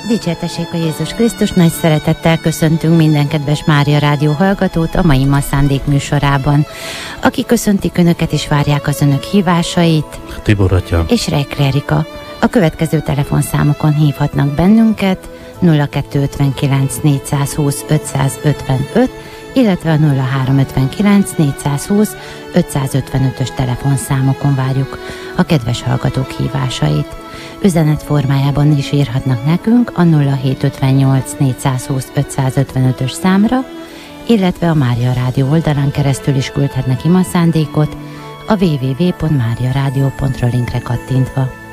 Dicsértessék a Jézus Krisztus, nagy szeretettel köszöntünk minden kedves Mária Rádió hallgatót a mai Ma Szándék műsorában. Aki köszöntik önöket és várják az önök hívásait. Tibor atya. És Rejkli Erika. A következő telefonszámokon hívhatnak bennünket: 0259 420 555, illetve a 0359 420 555-ös telefonszámokon várjuk a kedves hallgatók hívásait. Üzenet formájában is írhatnak nekünk a 0758 420 555-ös számra, illetve a Mária Rádió oldalán keresztül is küldhetnek imaszándékot a www.mariaradio.ro linkre kattintva.